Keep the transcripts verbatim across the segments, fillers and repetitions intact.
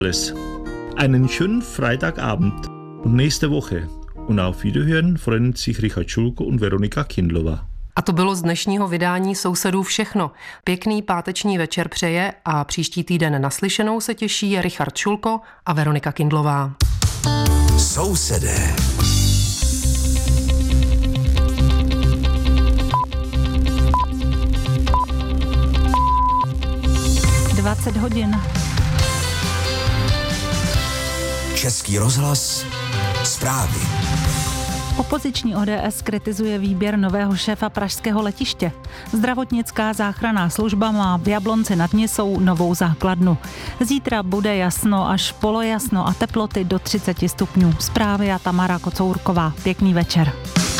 Einen schönen Freitagabend und nächste Woche. Und auf Wiederhören freuen sich Richard Schulko und Veronika Kindlová. A to bylo z dnešního vydání Sousedů všechno. Pěkný páteční večer přeje a příští týden naslyšenou se těší Richard Šulko a Veronika Kindlová. Sousedé. dvacet hodin. Český rozhlas. Zprávy. Opoziční O D S kritizuje výběr nového šéfa pražského letiště. Zdravotnická záchranná služba má v Jablonci nad Nisou novou základnu. Zítra bude jasno až polojasno a teploty do třicet stupňů. Zprávy a Tamara Kocourková. Pěkný večer.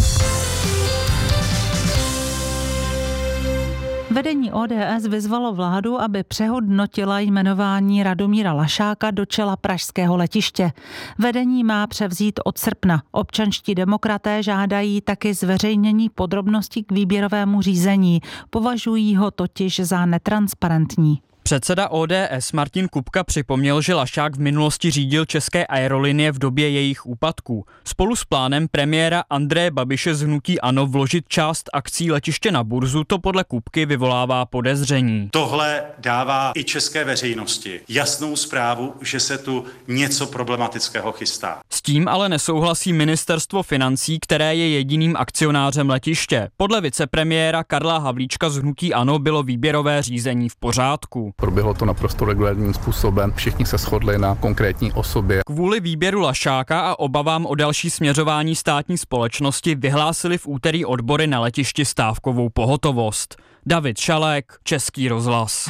Vedení O D S vyzvalo vládu, aby přehodnotila jmenování Radomíra Lašáka do čela pražského letiště. Vedení má převzít od srpna. Občanští demokraté žádají taky zveřejnění podrobností k výběrovému řízení. Považují ho totiž za netransparentní. Předseda O D S Martin Kupka připomněl, že Lašák v minulosti řídil České aerolinie v době jejich úpadků. Spolu s plánem premiéra Andreje Babiše z hnutí ANO vložit část akcí letiště na burzu to podle Kupky vyvolává podezření. Tohle dává i české veřejnosti jasnou zprávu, že se tu něco problematického chystá. S tím ale nesouhlasí ministerstvo financí, které je jediným akcionářem letiště. Podle vicepremiéra Karla Havlíčka z hnutí ANO bylo výběrové řízení v pořádku. Proběhlo to naprosto regulárním způsobem, všichni se shodli na konkrétní osobě. Kvůli výběru Lašáka a obavám o další směřování státní společnosti vyhlásili v úterý odbory na letišti stávkovou pohotovost. David Šalek, Český rozhlas.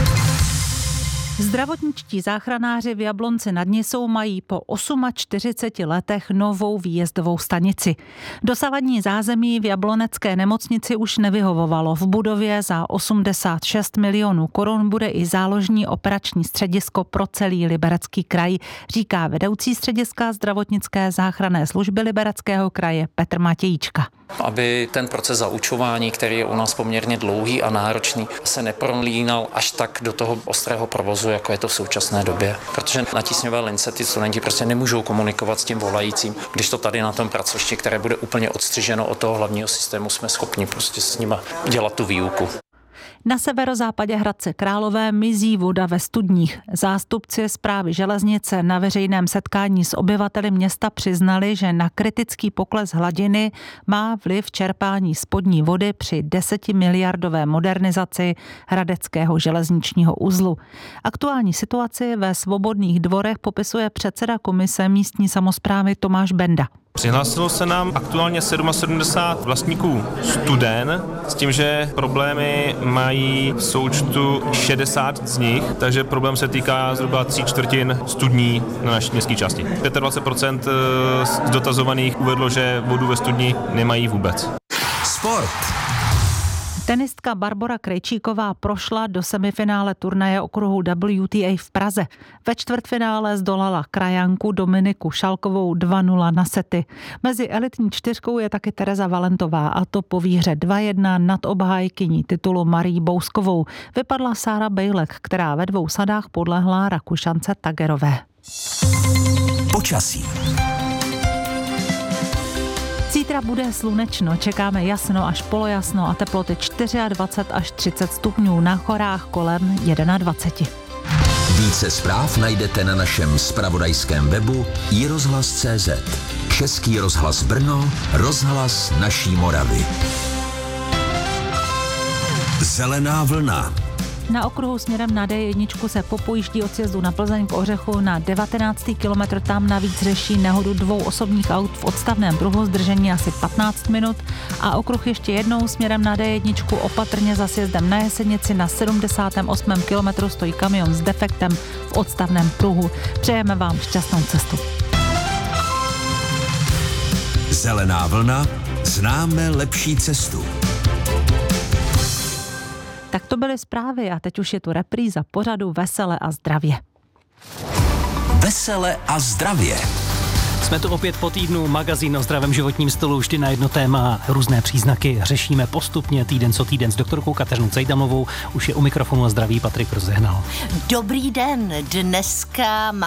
Zdravotničtí záchranáři v Jablonci nad Nisou mají po čtyřiceti osmi letech novou výjezdovou stanici. Dosavadní zázemí v jablonecké nemocnici už nevyhovovalo. V budově za osmdesát šest milionů korun bude i záložní operační středisko pro celý Liberecký kraj, říká vedoucí střediska zdravotnické záchranné služby Libereckého kraje Petr Matějíčka. Aby ten proces zaučování, který je u nás poměrně dlouhý a náročný, se neprolínal až tak do toho ostrého provozu, jako je to v současné době. Protože na tísňové lince ty studenti prostě nemůžou komunikovat s tím volajícím, když to tady na tom pracovišti, které bude úplně odstřiženo od toho hlavního systému, jsme schopni prostě s nima dělat tu výuku. Na severozápadě Hradce Králové mizí voda ve studních. Zástupci správy železnice na veřejném setkání s obyvateli města přiznali, že na kritický pokles hladiny má vliv čerpání spodní vody při desetimiliardové modernizaci hradeckého železničního uzlu. Aktuální situaci ve Svobodných dvorech popisuje předseda komise místní samosprávy Tomáš Benda. Přihlásilo se nám aktuálně sedmdesát sedm vlastníků studen s tím, že problémy mají v součtu šedesát z nich, takže problém se týká zhruba tří čtvrtin studní na naší městské části. dvacet pět procent z dotazovaných uvedlo, že vodu ve studni nemají vůbec. Sport. Tenistka Barbora Krejčíková prošla do semifinále turnaje okruhu W T A v Praze. Ve čtvrtfinále zdolala krajanku Dominiku Šalkovou dva nula na sety. Mezi elitní čtyřkou je taky Tereza Valentová, a to po výhře dva jedna nad obhájkyní titulu Marí Bouskovou. Vypadla Sára Bejlek, která ve dvou sadách podlehla Rakušance Tagerové. Počasí. Zítra bude slunečno, čekáme jasno až polojasno a teploty dvacet čtyři až třicet stupňů, na horách kolem dvacet jedna. Více zpráv najdete na našem zpravodajském webu i rozhlas tečka cé zet. Český rozhlas Brno, rozhlas naší Moravy. Zelená vlna. Na okruhu směrem na D jedna se popojíždí od sjezdu na Plzeň k Ořechu na devatenáctý kilometr. Tam navíc řeší nehodu dvou osobních aut v odstavném pruhu, zdržení asi patnáct minut. A okruh ještě jednou směrem na D jedna opatrně za sjezdem na Jesenici na sedmdesátém osmém kilometru stojí kamion s defektem v odstavném pruhu. Přejeme vám šťastnou cestu. Zelená vlna, známe lepší cestu. Tak to byly zprávy a teď už je tu repríza pořadu Vesele a zdravě. Vesele a zdravě. Jsme tu opět po týdnu, magazín o zdravém životním stylu, vždy na jedno téma, různé příznaky řešíme postupně týden co týden s doktorkou Kateřinou Cejdamovou. Už je u mikrofonu a zdraví Patrik Rozehnal. Dobrý den, dneska